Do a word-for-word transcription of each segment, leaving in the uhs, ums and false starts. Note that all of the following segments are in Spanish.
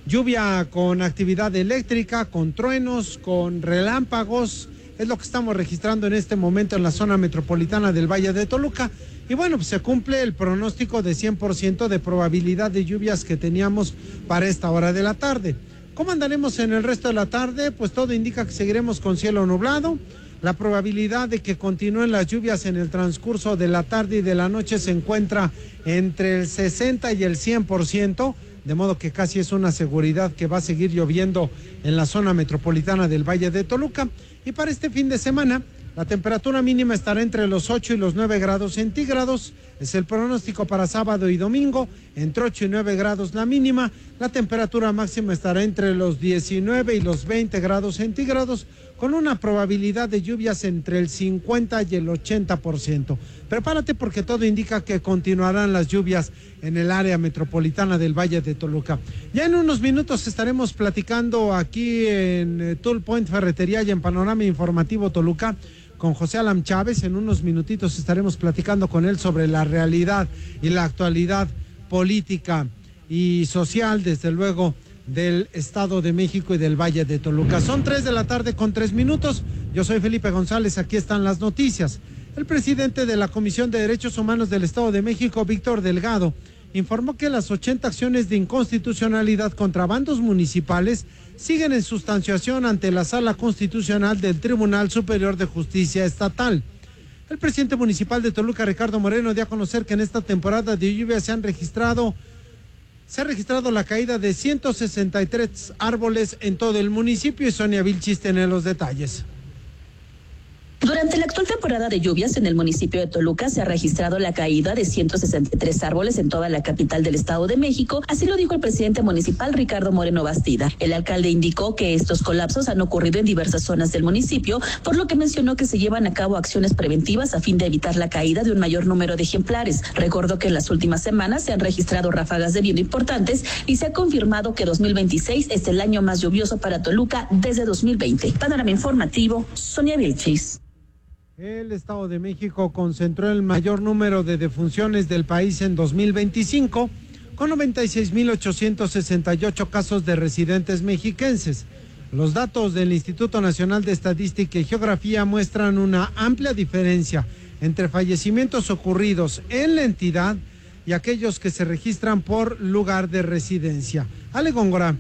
lluvia con actividad eléctrica, con truenos, con relámpagos, es lo que estamos registrando en este momento en la zona metropolitana del Valle de Toluca. Y bueno, pues se cumple el pronóstico de cien por ciento de probabilidad de lluvias que teníamos para esta hora de la tarde. ¿Cómo andaremos en el resto de la tarde? Pues todo indica que seguiremos con cielo nublado. La probabilidad de que continúen las lluvias en el transcurso de la tarde y de la noche se encuentra entre el sesenta y el cien por ciento, de modo que casi es una seguridad que va a seguir lloviendo en la zona metropolitana del Valle de Toluca. Y para este fin de semana, la temperatura mínima estará entre los ocho y los nueve grados centígrados. Es el pronóstico para sábado y domingo, entre ocho y nueve grados la mínima. La temperatura máxima estará entre los diecinueve y los veinte grados centígrados, con una probabilidad de lluvias entre el cincuenta y el ochenta por ciento. Prepárate porque todo indica que continuarán las lluvias en el área metropolitana del Valle de Toluca. Ya en unos minutos estaremos platicando aquí en eh, Tool Point Ferretería y en Panorama Informativo Toluca con José Alam Chávez. En unos minutitos estaremos platicando con él sobre la realidad y la actualidad política y social, desde luego, del Estado de México y del Valle de Toluca. Son tres de la tarde con tres minutos. Yo soy Felipe González, aquí están las noticias. El presidente de la Comisión de Derechos Humanos del Estado de México, Víctor Delgado, informó que las ochenta acciones de inconstitucionalidad contra bandos municipales siguen en sustanciación ante la Sala Constitucional del Tribunal Superior de Justicia Estatal. El presidente municipal de Toluca, Ricardo Moreno, dio a conocer que en esta temporada de lluvia se han registrado Se ha registrado la caída de ciento sesenta y tres árboles en todo el municipio y Sonia Vilchis tiene los detalles. Durante la actual temporada de lluvias en el municipio de Toluca se ha registrado la caída de ciento sesenta y tres árboles en toda la capital del Estado de México, así lo dijo el presidente municipal Ricardo Moreno Bastida. El alcalde indicó que estos colapsos han ocurrido en diversas zonas del municipio, por lo que mencionó que se llevan a cabo acciones preventivas a fin de evitar la caída de un mayor número de ejemplares. Recordó que en las últimas semanas se han registrado ráfagas de viento importantes y se ha confirmado que dos mil veintiséis es el año más lluvioso para Toluca desde dos mil veinte. Panorama Informativo, Sonia Vilchis. El Estado de México concentró el mayor número de defunciones del país en dos mil veinticinco, con noventa y seis mil ochocientos sesenta y ocho casos de residentes mexiquenses. Los datos del Instituto Nacional de Estadística y Geografía muestran una amplia diferencia entre fallecimientos ocurridos en la entidad y aquellos que se registran por lugar de residencia. Ale Góngora.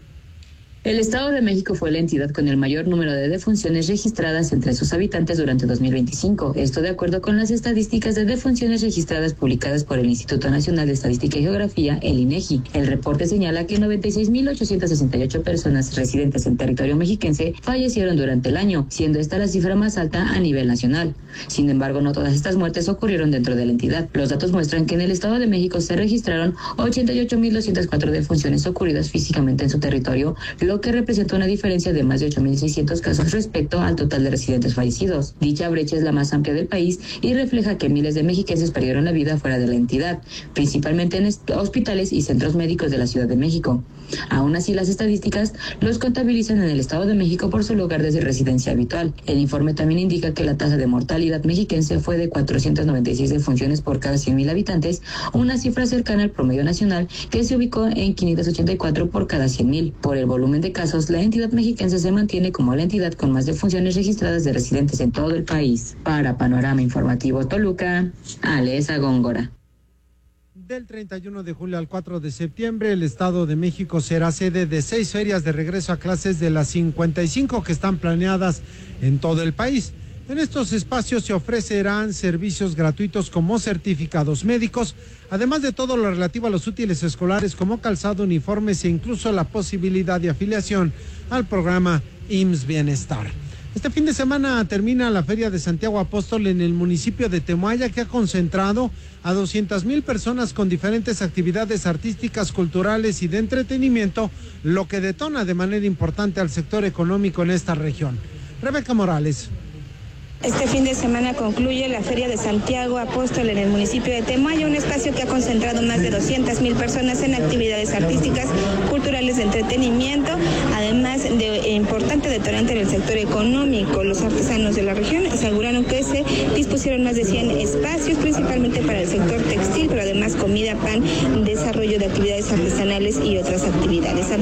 El Estado de México fue la entidad con el mayor número de defunciones registradas entre sus habitantes durante dos mil veinticinco. Esto de acuerdo con las estadísticas de defunciones registradas publicadas por el Instituto Nacional de Estadística y Geografía, el INEGI. El reporte señala que noventa y seis mil ochocientos sesenta y ocho personas residentes en territorio mexiquense fallecieron durante el año, siendo esta la cifra más alta a nivel nacional. Sin embargo, no todas estas muertes ocurrieron dentro de la entidad. Los datos muestran que en el Estado de México se registraron ochenta y ocho mil doscientas cuatro defunciones ocurridas físicamente en su territorio, lo que representa una diferencia de más de ocho mil seiscientos casos respecto al total de residentes fallecidos. Dicha brecha es la más amplia del país y refleja que miles de mexiquenses perdieron la vida fuera de la entidad, principalmente en hospitales y centros médicos de la Ciudad de México. Aún así, las estadísticas los contabilizan en el Estado de México por su lugar de residencia habitual. El informe también indica que la tasa de mortalidad mexiquense fue de cuatrocientas noventa y seis defunciones por cada cien mil habitantes, una cifra cercana al promedio nacional que se ubicó en quinientos ochenta y cuatro por cada cien mil. Por el volumen de casos, la entidad mexiquense se mantiene como la entidad con más defunciones registradas de residentes en todo el país. Para Panorama Informativo Toluca, Alesa Góngora. Del treinta y uno de julio al cuatro de septiembre, el Estado de México será sede de seis ferias de regreso a clases de las cincuenta y cinco que están planeadas en todo el país. En estos espacios se ofrecerán servicios gratuitos como certificados médicos, además de todo lo relativo a los útiles escolares como calzado, uniformes e incluso la posibilidad de afiliación al programa I M S S Bienestar. Este fin de semana termina la Feria de Santiago Apóstol en el municipio de Temoaya, que ha concentrado a doscientas mil personas con diferentes actividades artísticas, culturales y de entretenimiento, lo que detona de manera importante al sector económico en esta región. Rebeca Morales. Este fin de semana concluye la Feria de Santiago Apóstol en el municipio de Temoaya, un espacio que ha concentrado más de doscientas mil personas en actividades artísticas, culturales, de entretenimiento, además de importante detonante en el sector económico. Los artesanos de la región aseguraron que se dispusieron más de cien espacios, principalmente para el sector textil, pero además comida, pan, desarrollo de actividades artesanales y otras actividades.